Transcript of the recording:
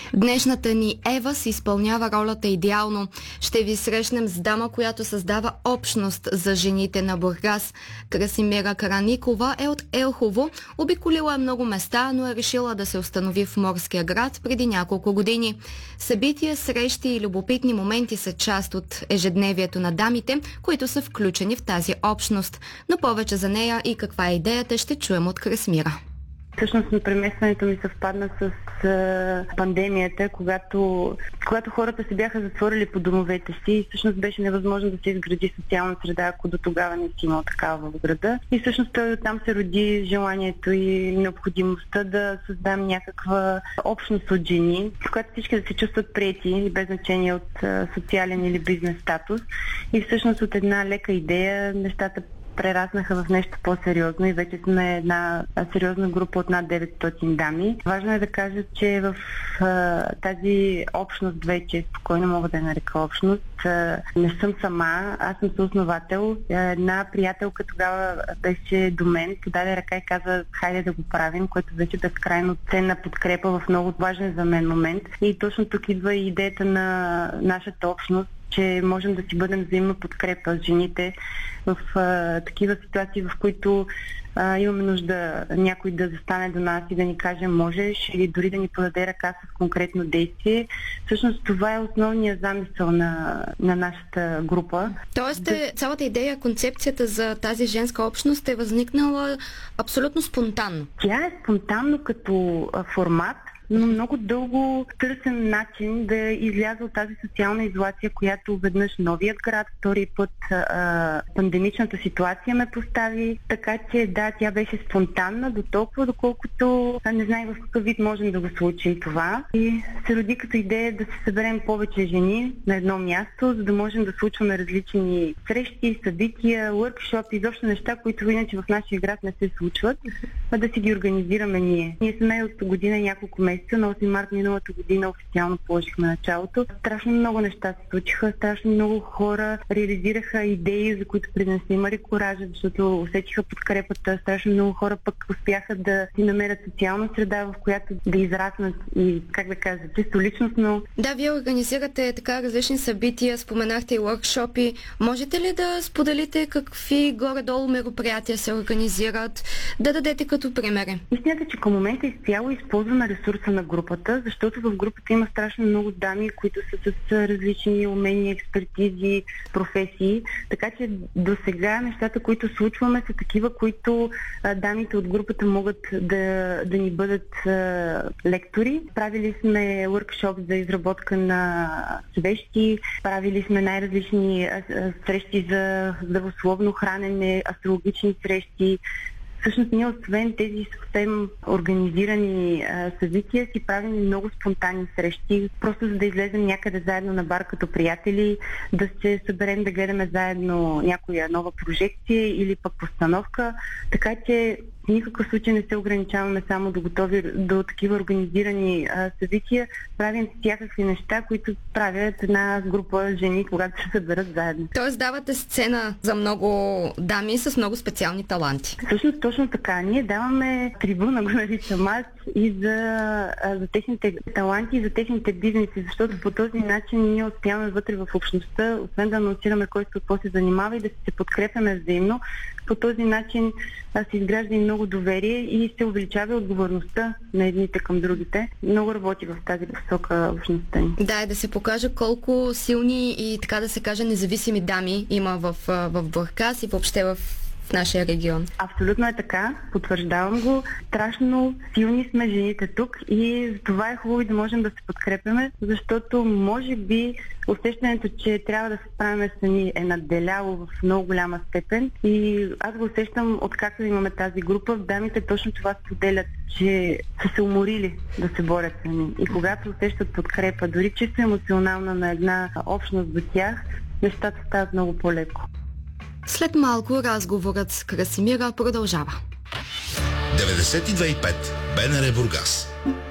Днешната ни Ева си изпълнява ролята идеално. Ще ви срещнем с дама, която създава общност за жените на Бургас. Красимира Караникова е от Елхово. Обиколила е много места, но е решила да се установи в морския град преди няколко години. Събития, срещи и любопитни моменти са част от ежедневието на дамите, които са включени в тази общност. Но повече за нея и каква е идеята ще чуем от Красимира. Всъщност преместването ми съвпадна с пандемията, когато хората се бяха затворили по домовете си и всъщност беше невъзможно да се изгради социална среда, ако до тогава не си имал такава в града. И всъщност там се роди желанието и необходимостта да създам някаква общност от жени, в която всички да се чувстват приети, без значение от социален или бизнес статус. И всъщност от една лека идея нещата прераснаха в нещо по-сериозно и вече сме една сериозна група от над 900 дами. Важно е да кажа, че в тази общност вече, спокойно мога да я нарека общност, не съм сама, аз съм съосновател. Една приятелка тогава беше до мен, подаде ръка и каза, хайде да го правим, което вече безкрайно ценна подкрепа в много важен за мен момент. И точно тук идва и идеята на нашата общност, че можем да си бъдем взаимно подкрепа с жените в такива ситуации, в които имаме нужда някой да застане до нас и да ни каже можеш или дори да ни подаде ръка с конкретно действие. Всъщност това е основният замисъл на нашата група. Тоест цялата идея, концепцията за тази женска общност е възникнала абсолютно спонтанно. Тя е спонтанно като формат, но много дълго търсен начин да изляза от тази социална изолация, която веднъж новият град, втори път пандемичната ситуация ме постави. Така че да, тя беше спонтанна до толкова, доколкото не знаех в какъв вид можем да го случим това. И се роди като идея да се съберем повече жени на едно място, за да можем да случваме различни срещи, събития, workshop, изобщо неща, които иначе в нашия град не се случват, а да си ги организираме ние. Ние сме от година и няколко месеца. На 8 марта миналата година официално положихме началото. Страшно много неща се случиха, страшно много хора реализираха идеи, за които преди не са имали коража, защото усетиха подкрепата. Страшно много хора пък успяха да си намерят социална среда, в която да израснат и, как да кажа, чисто личностно. Да, вие организирате така различни събития, споменахте и workshop-и. Можете ли да споделите какви горе-долу мероприятия се организират, да дадете като примери? Истината, че към момента изцяло използваме ресурса на групата, защото в групата има страшно много дами, които са с различни умения, експертизи, професии. Така че до сега нещата, които случваме, са такива, които дамите от групата могат да ни бъдат лектори. Правили сме workshop за изработка на свещи, правили сме най-различни срещи за здравословно хранене, астрологични срещи. Всъщност ние освен тези съвсем организирани събития си правим много спонтанни срещи, просто за да излезем някъде заедно на бар като приятели, да се съберем да гледаме заедно някоя нова прожекция или пък постановка, така че в никакъв случай не се ограничаваме само до такива организирани събития. Правим всякакви неща, които правят една група жени, когато се съберат заедно. Тоест давате сцена за много дами с много специални таланти. Всъщност точно така. Ние даваме трибуна, го наричам аз, и за техните таланти и за техните бизнеси, защото по този начин ние успяваме вътре в общността, освен да анонсираме кой с какво се занимава и да се подкрепяме взаимно. По този начин се изгражда и много доверие и се увеличава отговорността на едните към другите. Много работи в тази посока общността ни. Да, и да се покаже колко силни и, така да се каже, независими дами има в Бургас и въобще в нашия регион. Абсолютно е така, потвърждавам го. Страшно силни сме жените тук и за това е хубаво и да можем да се подкрепяме, защото може би усещането, че трябва да се справяме сами е надделяло в много голяма степен и аз го усещам откакто имаме тази група. Дамите точно това споделят, че са се уморили да се борят сами и когато усещат подкрепа, дори чисто емоционална на една общност за тях, нещата стават много по-леко. След малко разговорът с Красимира продължава. 92.5 БНР Бургас.